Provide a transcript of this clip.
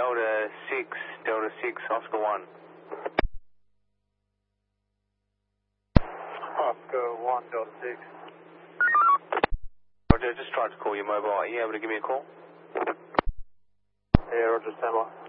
Delta 6, Oscar 1. Oscar 1, Delta 6. Roger, just tried to call your mobile. Are you able to give me a call? Yeah, Roger, stand by.